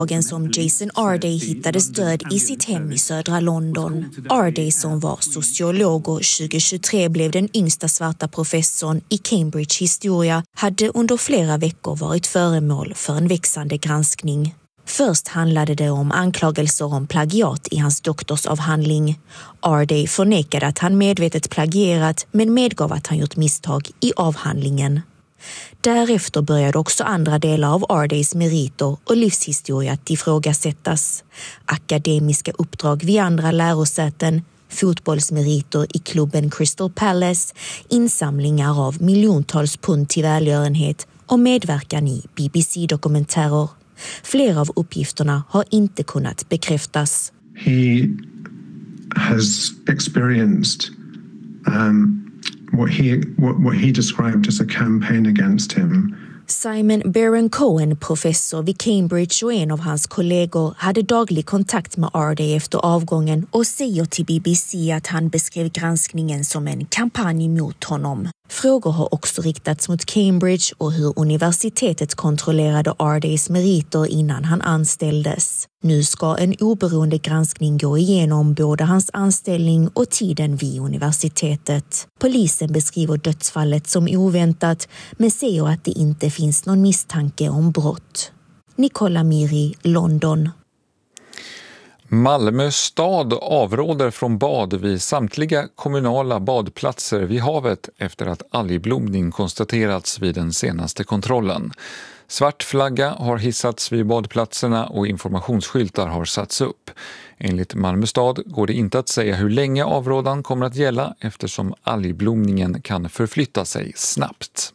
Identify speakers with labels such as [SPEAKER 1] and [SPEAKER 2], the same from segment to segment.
[SPEAKER 1] Dagen som Jason Arday hittades död i sitt hem i södra London. Arday, som var sociolog och 2023 blev den yngsta svarta professorn i Cambridge historia, hade under flera veckor varit föremål för en växande granskning. Först handlade det om anklagelser om plagiat i hans doktorsavhandling. Arday förnekade att han medvetet plagierat, men medgav att han gjort misstag i avhandlingen. Därefter började också andra delar av Ardays meriter och livshistoria att ifrågasättas. Akademiska uppdrag vid andra lärosäten, fotbollsmeriter i klubben Crystal Palace, insamlingar av miljontals pund till välgörenhet och medverkan i BBC-dokumentärer. Flera av uppgifterna har inte kunnat bekräftas.
[SPEAKER 2] He has experienced what he described as a campaign against him.
[SPEAKER 1] Simon Baron-Cohen, professor vid Cambridge och en av hans kollegor, hade daglig kontakt med Arday efter avgången och säger till BBC att han beskrev granskningen som en kampanj mot honom. Frågor har också riktats mot Cambridge och hur universitetet kontrollerade Ardays meriter innan han anställdes. Nu ska en oberoende granskning gå igenom både hans anställning och tiden vid universitetet. Polisen beskriver dödsfallet som oväntat, men säger att det inte finns någon misstanke om brott. Nicola Miri, London.
[SPEAKER 3] Malmö stad avråder från bad vid samtliga kommunala badplatser vid havet efter att algblomning konstaterats vid den senaste kontrollen. Svart flagga har hissats vid badplatserna och informationsskyltar har satts upp. Enligt Malmö stad går det inte att säga hur länge avrådan kommer att gälla eftersom algblomningen kan förflytta sig snabbt.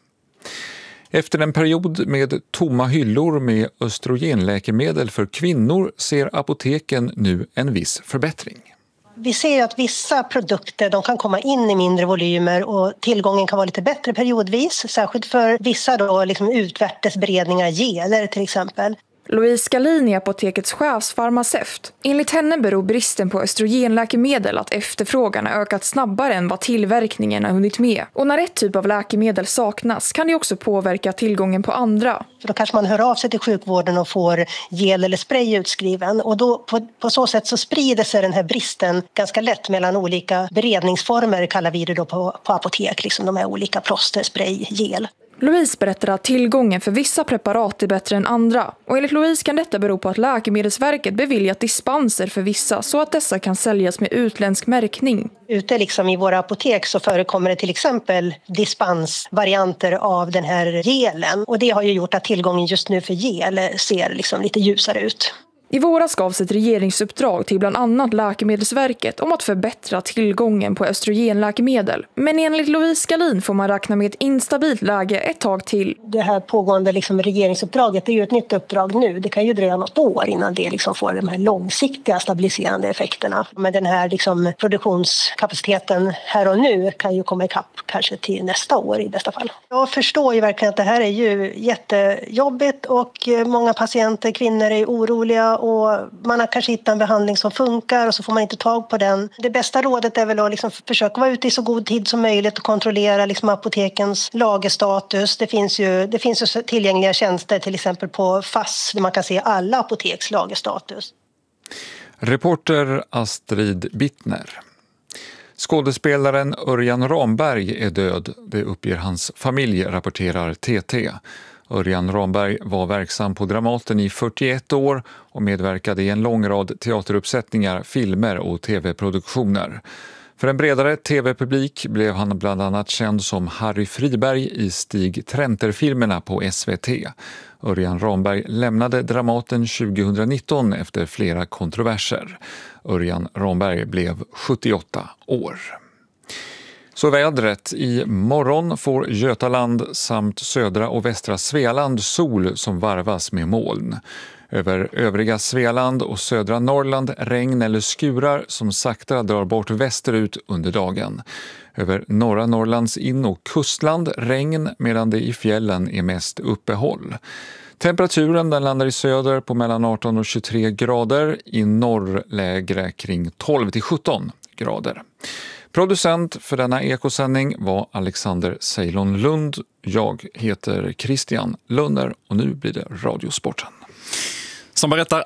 [SPEAKER 3] Efter en period med tomma hyllor med östrogenläkemedel för kvinnor ser apoteken nu en viss förbättring.
[SPEAKER 4] Vi ser att vissa produkter de kan komma in i mindre volymer och tillgången kan vara lite bättre periodvis. Särskilt för vissa då, liksom utvärtesberedningar, geler till exempel.
[SPEAKER 5] Louise Skalin är apotekets chefsfarmaceut. Enligt henne beror bristen på östrogenläkemedel att efterfrågan har ökat snabbare än vad tillverkningen har hunnit med. Och när ett typ av läkemedel saknas kan det också påverka tillgången på andra.
[SPEAKER 4] För då kanske man hör av sig till sjukvården och får gel eller spray utskriven. Och då, på så sätt så sprider sig den här bristen ganska lätt mellan olika beredningsformer, kallar vi det då på apotek. Liksom de här olika plåster, spray, gel.
[SPEAKER 5] Louise berättar att tillgången för vissa preparat är bättre än andra. Och enligt Louise kan detta bero på att Läkemedelsverket beviljat dispenser för vissa så att dessa kan säljas med utländsk märkning.
[SPEAKER 4] Ute liksom i våra apotek så förekommer det till exempel dispensvarianter av den här gelen. Och det har ju gjort att tillgången just nu för gel ser liksom lite ljusare ut.
[SPEAKER 5] I våras gavs ett regeringsuppdrag till bland annat Läkemedelsverket om att förbättra tillgången på östrogenläkemedel. Men enligt Louise Skalin får man räkna med ett instabilt läge ett tag till.
[SPEAKER 4] Det här pågående liksom regeringsuppdraget är ju ett nytt uppdrag nu. Det kan ju dröja något år innan det liksom får de här långsiktiga stabiliserande effekterna. Men den här liksom produktionskapaciteten här och nu kan ju komma ikapp kanske till nästa år i bästa fall. Jag förstår ju verkligen att det här är ju jättejobbigt och många patienter, kvinnor är oroliga. Och man har kanske hittat en behandling som funkar och så får man inte tag på den. Det bästa rådet är väl att liksom försöka vara ute i så god tid som möjligt och kontrollera liksom apotekens lagerstatus. Det finns ju tillgängliga tjänster till exempel på FASS där man kan se alla apoteks lagerstatus.
[SPEAKER 3] Reporter Astrid Bittner. Skådespelaren Örjan Ramberg är död, det uppger hans familj, rapporterar TT. Örjan Ramberg var verksam på Dramaten i 41 år och medverkade i en lång rad teateruppsättningar, filmer och tv-produktioner. För en bredare tv-publik blev han bland annat känd som Harry Friberg i Stig Trenter-filmerna på SVT. Örjan Ramberg lämnade Dramaten 2019 efter flera kontroverser. Örjan Ramberg blev 78 år. Så vädret. I morgon får Götaland samt södra och västra Svealand sol som varvas med moln. Över övriga Svealand och södra Norrland regn eller skurar som sakta drar bort västerut under dagen. Över norra Norrlands in- och kustland regn medan det i fjällen är mest uppehåll. Temperaturen den landar i söder på mellan 18 och 23 grader, i norr lägre kring 12 till 17 grader. Producent för denna ekosändning var Alexander Ceylon Lund. Jag heter Christian Lönner och nu blir det Radiosporten.
[SPEAKER 6] som berättar